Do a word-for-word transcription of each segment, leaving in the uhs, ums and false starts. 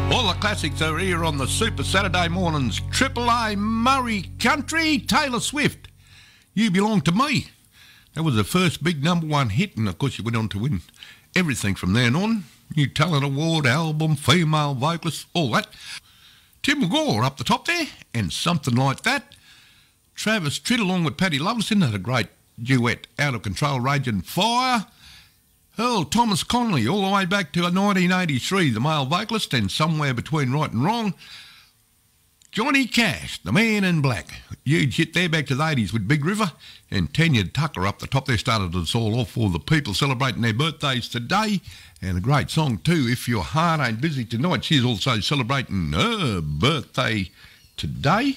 All the classics are here on the Super Saturday mornings. Triple A Murray Country, Taylor Swift. You Belong to Me. That was the first big number one hit, and of course she went on to win everything from then on. New Talent Award, album, female vocalist, all that. Tim Gore up the top there, and Something Like That. Travis Tritt along with Paddy Lovelson had a great duet, Out of Control, Raging Fire. Earl Thomas Connolly, all the way back to nineteen eighty-three, the male vocalist, and Somewhere Between Right and Wrong. Johnny Cash, The Man in Black. Huge hit there back to the eighties with Big River. And Tanya Tucker up the top there started us all off for the people celebrating their birthdays today. And a great song too, If Your Heart Ain't Busy Tonight. She's also celebrating her birthday today.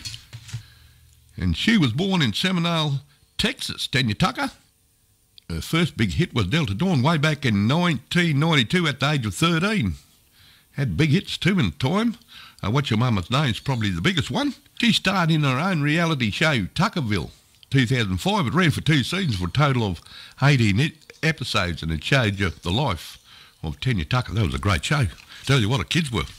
And she was born in Seminole, Texas, Tanya Tucker. Her first big hit was Delta Dawn way back in nineteen ninety-two at the age of thirteen. Had big hits too in time. Uh, What's Your Mama's Name's probably the biggest one. She starred in her own reality show, Tuckerville, two thousand five. It ran for two seasons for a total of eighteen episodes, and it showed you the life of Tanya Tucker. That was a great show. Tell you what, the kids were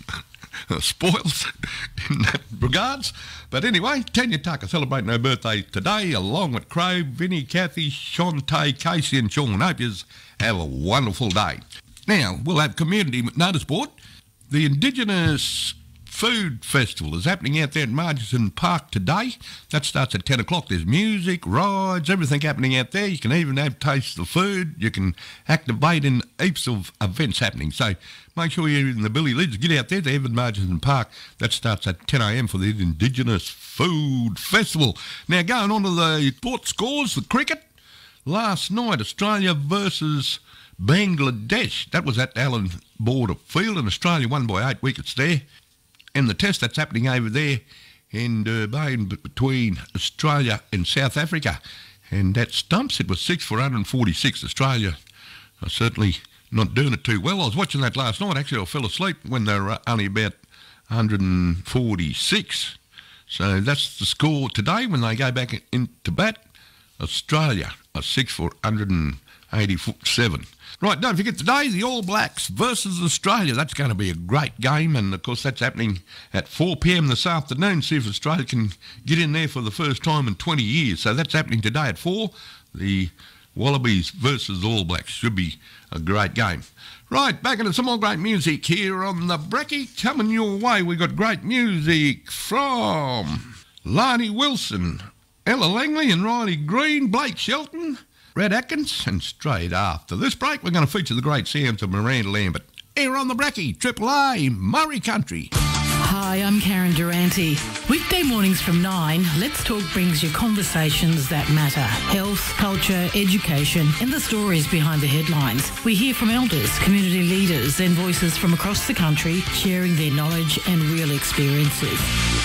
spoiled in that regards. But anyway, Tanya Tucker celebrating her birthday today, along with Crow, Vinnie, Kathy, Shantae, Casey and Sean. Hope you have a wonderful day. Now, we'll have community notice-board. The Indigenous Food Festival is happening out there at Murchison Park today. That starts at ten o'clock. There's music, rides, everything happening out there. You can even have taste the food. You can activate in heaps of events happening. So make sure you're in the Billy Lids. Get out there to Evan Murchison Park. That starts at ten a.m. for the Indigenous Food Festival. Now, going on to the sport scores, the cricket. Last night, Australia versus Bangladesh. That was at Allen Border Field, and Australia won by eight wickets there. And the test that's happening over there in Durban between Australia and South Africa. And that stumps, it was six for one hundred forty-six. Australia are certainly not doing it too well. I was watching that last night. Actually, I fell asleep when they were only about one hundred forty-six. So that's the score today when they go back into bat. Australia are six for one hundred eighty-seven. Right, don't forget today, the All Blacks versus Australia. That's going to be a great game, and of course that's happening at four p.m. this afternoon. See if Australia can get in there for the first time in twenty years. So that's happening today at four. The Wallabies versus All Blacks should be a great game. Right, back into some more great music here on the Brekkie. Coming your way, we got great music from Lani Wilson, Ella Langley and Riley Green, Blake Shelton, Red Atkins, and straight after this break, we're going to feature the great sounds of Miranda Lambert. Here on the Brekkie, Triple A, Murray Country. Hi, I'm Karen Durante. Weekday mornings from nine, Let's Talk brings you conversations that matter. Health, culture, education, and the stories behind the headlines. We hear from elders, community leaders, and voices from across the country sharing their knowledge and real experiences.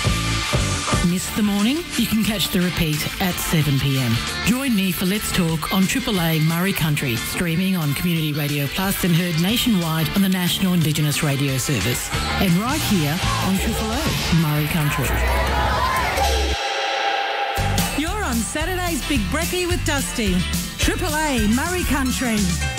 Miss the morning? You can catch the repeat at seven p.m. Join me for Let's Talk on Triple A Murray Country, streaming on Community Radio Plus and heard nationwide on the National Indigenous Radio Service. And right here on Triple A Murray Country. You're on Saturday's Big Brekkie with Dusty. Triple A Murray Country.